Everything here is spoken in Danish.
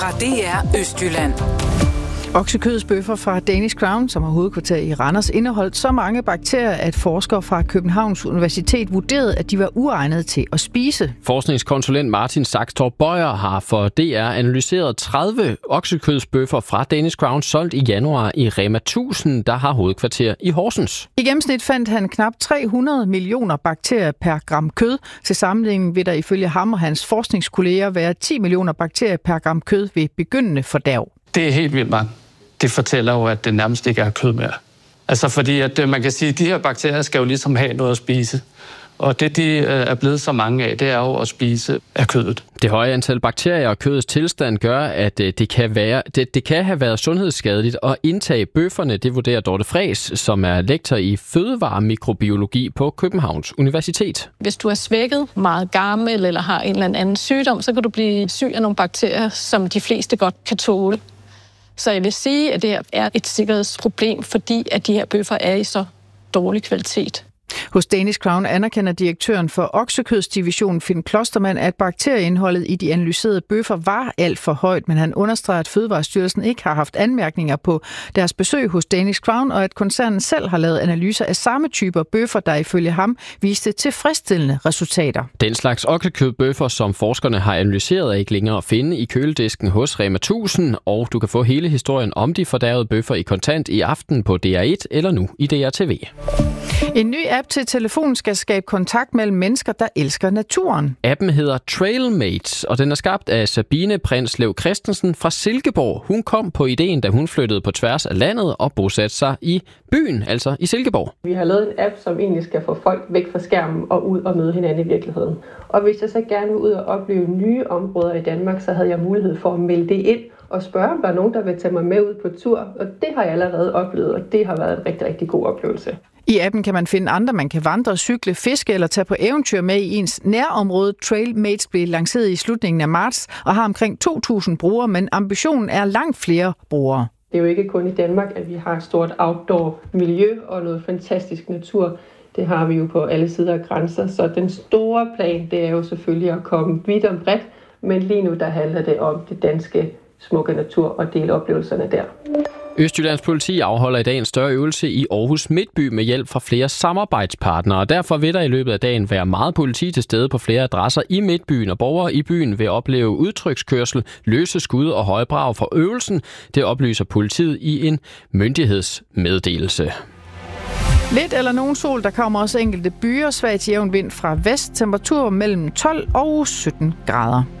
fra DR Østjylland. Oksekødsbøffer fra Danish Crown, som har hovedkvarter i Randers, indeholdt så mange bakterier, at forskere fra Københavns Universitet vurderede, at de var uegnede til at spise. Forskningskonsulent Martin Saxtorp Bøjer har for DR analyseret 30 oksekødsbøffer fra Danish Crown, solgt i januar i Rema 1000, der har hovedkvarter i Horsens. I gennemsnit fandt han knap 300 millioner bakterier per gram kød. Til sammenligning vil der ifølge ham og hans forskningskolleger være 10 millioner bakterier per gram kød ved begyndende fordærv. Det er helt vildt mange. Det fortæller jo, at det nærmest ikke er kød mere. Altså fordi, at man kan sige, at de her bakterier skal jo ligesom have noget at spise. Og det, de er blevet så mange af, det er jo at spise af kødet. Det høje antal bakterier og kødets tilstand gør, at det kan have været sundhedsskadeligt at indtage bøfferne. Det vurderer Dorte Friis, som er lektor i fødevaremikrobiologi på Københavns Universitet. Hvis du er svækket, meget gammel eller har en eller anden sygdom, så kan du blive syg af nogle bakterier, som de fleste godt kan tåle. Så jeg vil sige, at det her er et sikkerhedsproblem, fordi at de her bøffer er i så dårlig kvalitet. Hos Danish Crown anerkender direktøren for oksekødsdivisionen Finn Klostermann, at bakterieindholdet i de analyserede bøffer var alt for højt, men han understreger, at Fødevarestyrelsen ikke har haft anmærkninger på deres besøg hos Danish Crown, og at koncernen selv har lavet analyser af samme typer bøffer, der ifølge ham viste tilfredsstillende resultater. Den slags oksekødbøffer, som forskerne har analyseret, er ikke længere at finde i køledisken hos Rema 1000, og du kan få hele historien om de fordærvede bøffer i kontant i aften på DR1 eller nu i DRTV. En ny app til telefonen skal skabe kontakt mellem mennesker, der elsker naturen. Appen hedder Trailmates, og den er skabt af Sabine Prinslev Christensen fra Silkeborg. Hun kom på ideen, da hun flyttede på tværs af landet og bosatte sig i byen, altså i Silkeborg. Vi har lavet en app, som egentlig skal få folk væk fra skærmen og ud og møde hinanden i virkeligheden. Og hvis jeg så gerne vil ud og opleve nye områder i Danmark, så havde jeg mulighed for at melde det ind og spørge, om der er nogen, der vil tage mig med ud på tur. Og det har jeg allerede oplevet, og det har været en rigtig, rigtig god oplevelse. I appen kan man finde andre, man kan vandre, cykle, fiske eller tage på eventyr med i ens nærområde. Trailmates blev lanceret i slutningen af marts og har omkring 2.000 brugere, men ambitionen er langt flere brugere. Det er jo ikke kun i Danmark, at vi har et stort outdoor-miljø og noget fantastisk natur. Det har vi jo på alle sider af grænser, så den store plan, det er jo selvfølgelig at komme vidt og bredt, men lige nu der handler det om det danske smukke natur og dele oplevelserne der. Østjyllands politi afholder i dag en større øvelse i Aarhus Midtby med hjælp fra flere samarbejdspartnere, og derfor vil der i løbet af dagen være meget politi til stede på flere adresser i Midtbyen, og borgere i byen vil opleve udtrykskørsel, løse skud og høje brag fra øvelsen. Det oplyser politiet i en myndighedsmeddelelse. Lidt eller nogen sol, der kommer også enkelte byer, svag til jævn vind fra vest, temperatur mellem 12 og 17 grader.